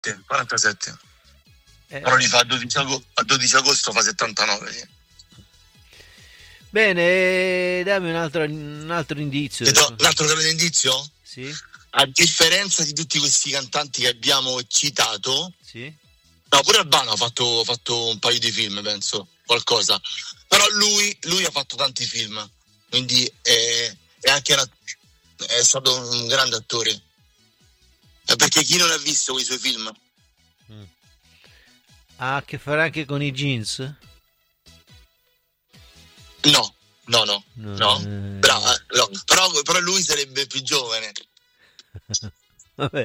47. Però li fa a 12 agosto, fa 79, sì. Bene, dammi un altro indizio. Ti do un altro grande indizio? Sì. A differenza di tutti questi cantanti che abbiamo citato, sì. No, pure Albano ha fatto un paio di film, penso, qualcosa. Però lui ha fatto tanti film, quindi è stato un grande attore. Perché chi non ha visto quei suoi film? Ha a che fare anche con i jeans? No. Brava, no. Però lui sarebbe più giovane. Vabbè.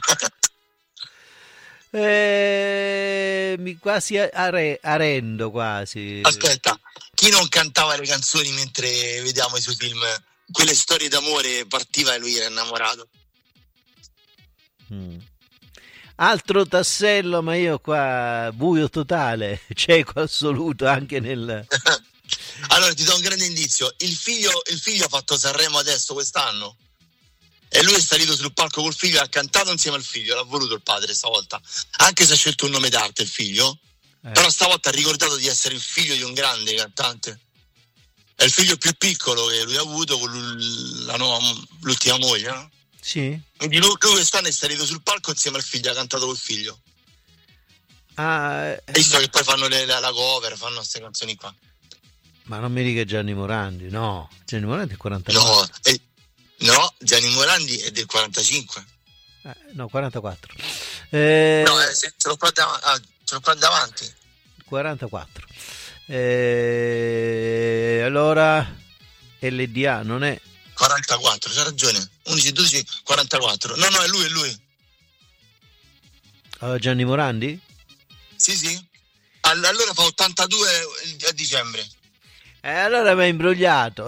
Mi quasi arendo quasi. Aspetta, chi non cantava le canzoni mentre vediamo i suoi film? Quelle storie d'amore, partiva e lui era innamorato. Altro tassello, ma io qua buio totale, cieco assoluto anche nel... Allora ti do un grande indizio, il figlio ha fatto Sanremo adesso quest'anno e lui è salito sul palco col figlio e ha cantato insieme al figlio, l'ha voluto il padre stavolta, anche se ha scelto un nome d'arte il figlio, però stavolta ha ricordato di essere il figlio di un grande cantante. È il figlio più piccolo che lui ha avuto con l'ultima moglie, no? Sì. Quindi lui quest'anno è salito sul palco insieme al figlio, ha cantato col figlio. Visto che poi fanno la cover, fanno queste canzoni qua. Ma non mi dica Gianni Morandi, no. Gianni Morandi è 44. No, Gianni Morandi è del 45. No, 44. Ce l'ho qua davanti. 44. Allora LDA non è 44, c'ha ragione. 11, 12, 44. No, è lui. Gianni Morandi? Sì. Allora fa 82 a dicembre. Allora mi hai imbrogliato.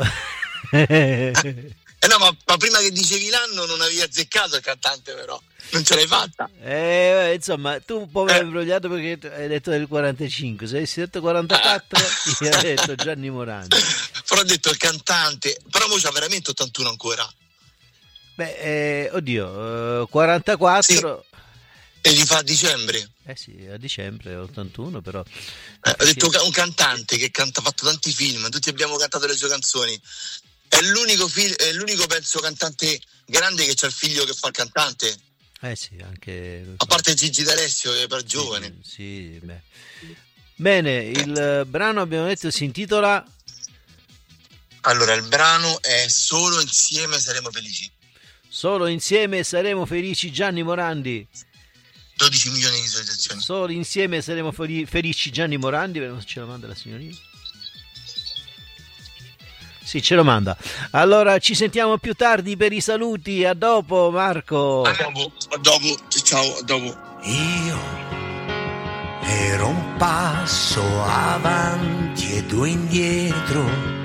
No, ma prima che dicevi l'anno non avevi azzeccato il cantante, però non ce l'hai fatta. Insomma, tu un po' mi hai imbrogliato perché hai detto del 45. Se avessi detto 44, ti hai detto Gianni Morandi. Però ho detto il cantante, però mo c'ha veramente 81 ancora. Beh, oddio, 44. Sì. E li fa a dicembre. Sì, a dicembre 81 però. Ho detto un cantante che ha fatto tanti film, tutti abbiamo cantato le sue canzoni. È l'unico penso cantante grande che c'ha il figlio che fa il cantante. Sì, anche. A parte Gigi D'Alessio che è per giovane. Sì, beh. Bene, il brano abbiamo detto si intitola. Allora, il brano è Solo insieme saremo felici. Solo insieme saremo felici, Gianni Morandi. 12 milioni di visualizzazioni. Solo insieme saremo felici, Gianni Morandi. Vediamo se ce lo manda la signorina. Sì, ce lo manda. Allora ci sentiamo più tardi per i saluti. A dopo, Marco. A dopo. Ciao, a dopo. Io ero un passo avanti e due indietro,